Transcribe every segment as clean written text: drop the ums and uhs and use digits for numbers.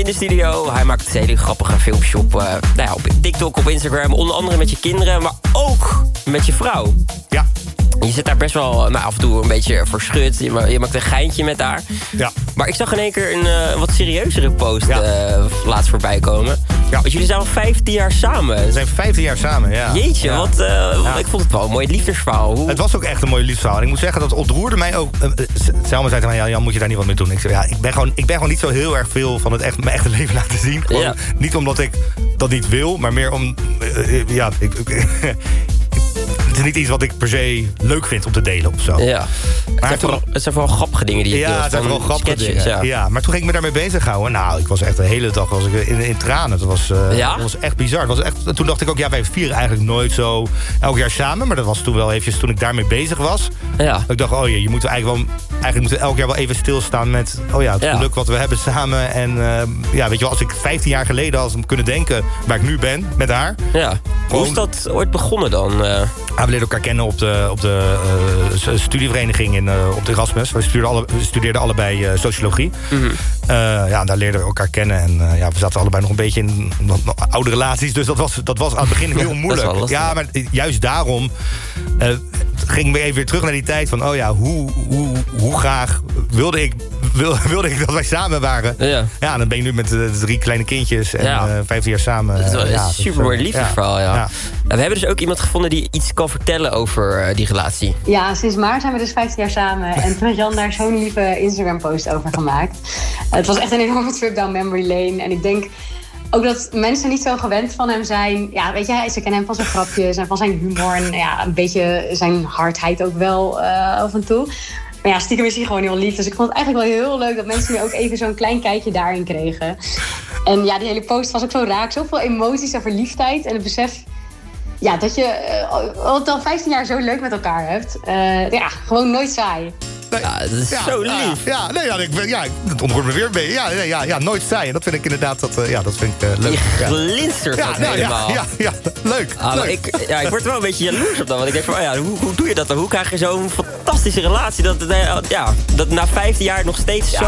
in de studio. Hij maakt hele grappige filmpjes op TikTok, op Instagram. Onder andere met je kinderen, maar ook met je vrouw. Ja. Je zit daar best wel af en toe een beetje verschut. Je maakt een geintje met haar. Ja. Maar ik zag in één keer een wat serieuzere post laatst voorbij komen. Ja. Want jullie zijn al 15 jaar samen. We zijn 15 jaar samen, ja. Jeetje, ja. Ik vond het wel een mooi liefdesverhaal. Het was ook echt een mooie liefdesverhaal. En ik moet zeggen, dat ontroerde mij ook. Selma zei tegen mij, Jan, moet je daar niet wat mee doen? Ik zei, ja, ik ben gewoon niet zo heel erg veel van mijn echte leven laten zien. Gewoon, niet omdat ik dat niet wil, maar meer om... het is niet iets wat ik per se leuk vind om te delen of zo. Ja. Maar het zijn vooral grappige dingen die je deelt. Ja, het zijn vooral grappige sketches, dingen. Ja, maar toen ging ik me daarmee bezighouden. Nou, ik was echt de hele dag in tranen. Dat was echt bizar. Toen dacht ik ook, wij vieren eigenlijk nooit zo elk jaar samen. Maar dat was toen wel eventjes toen ik daarmee bezig was. Ja. Ik dacht, je moet eigenlijk moeten elk jaar wel even stilstaan met het geluk wat we hebben samen. En weet je wel, als ik 15 jaar geleden had kunnen denken waar ik nu ben met haar. Ja. Hoe is dat ooit begonnen dan? We leerden elkaar kennen op de studievereniging op de Erasmus. We studeerden allebei sociologie. Mm-hmm. Daar leerden we elkaar kennen. En we zaten allebei nog een beetje in oude relaties. Dus dat was aan het begin heel moeilijk. Ja, maar juist daarom ging ik even weer terug naar die tijd van... hoe graag wilde ik dat wij samen waren. Ja, dan ben je nu met 3 kleine kindjes en 15 jaar samen. Dat is wel een supermooi liefdesverhaal, ja. We hebben dus ook iemand gevonden die iets kan vertellen over die relatie. Ja, sinds maart zijn we dus 15 jaar samen. En toen had Jan daar zo'n lieve Instagram-post over gemaakt. Het was echt een enorme trip down memory lane. En ik denk ook dat mensen niet zo gewend van hem zijn. Ja, weet je, ze kennen hem van zijn grapjes en van zijn humor. En een beetje zijn hardheid ook wel af en toe. Maar ja, stiekem is hij gewoon heel lief. Dus ik vond het eigenlijk wel heel leuk dat mensen nu ook even zo'n klein kijkje daarin kregen. En ja, die hele post was ook zo raak. Zoveel emoties en verliefdheid. En het besef dat je al 15 jaar zo leuk met elkaar hebt. Gewoon nooit saai. Ja, dat is zo lief. Het ontroert me weer een beetje. Ja, nooit saai. En dat vind ik inderdaad dat vind ik leuk. Je glinstert ook helemaal. Ja, leuk. leuk. Ik word wel een beetje jaloers op dat. Want ik denk van, hoe doe je dat dan? Hoe krijg je zo'n fantastische relatie? Dat na 15 jaar nog steeds zo...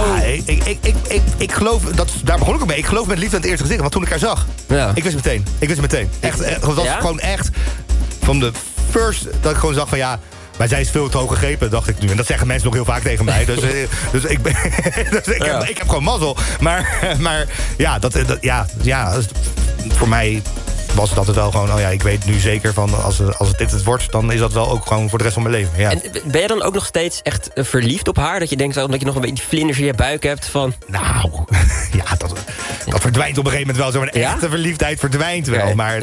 Ik geloof, daar begon ik ook mee. Ik geloof met liefde aan het eerste gezicht. Want toen ik haar zag, ik wist meteen. Echt, het was gewoon echt van de first dat ik gewoon zag van maar zij is veel te hoog gegrepen, dacht ik nu. En dat zeggen mensen nog heel vaak tegen mij. Dus ik heb gewoon mazzel. Maar voor mij was dat het wel gewoon... ik weet nu zeker van als dit het wordt... dan is dat wel ook gewoon voor de rest van mijn leven. Ja. En ben je dan ook nog steeds echt verliefd op haar? Dat je denkt omdat je nog een beetje vlinders in je buik hebt van... Nou, dat verdwijnt op een gegeven moment wel. Zo'n echte verliefdheid verdwijnt wel. Maar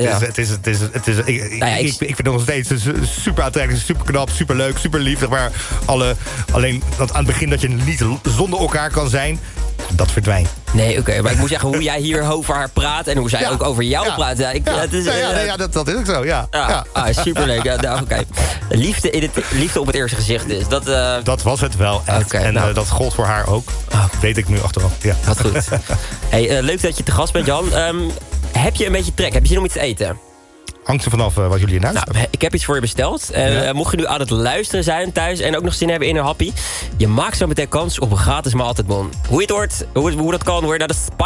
ik vind het nog steeds super aantrekkelijk, super knap, super leuk, super lief. Maar alleen dat aan het begin dat je niet zonder elkaar kan zijn... dat verdwijnt. Nee, oké. Maar ik moet zeggen, hoe jij hier over haar praat... en hoe zij ook over jou praat... dat is ook zo, ja. Superleuk. Oké. Liefde op het eerste gezicht is. Dat was het wel echt. Dat gold voor haar ook. Weet ik nu achteraf. Ja. Wat goed. Leuk dat je te gast bent, Jan. Heb je een beetje trek? Heb je zin om iets te eten? Hangt er vanaf wat jullie in huis hebben. Ik heb iets voor je besteld. Mocht je nu aan het luisteren zijn thuis... en ook nog zin hebben in een happy... je maakt zo meteen kans op een gratis maaltijdbon. Hoe je het hoort, hoe dat kan, hoor je naar de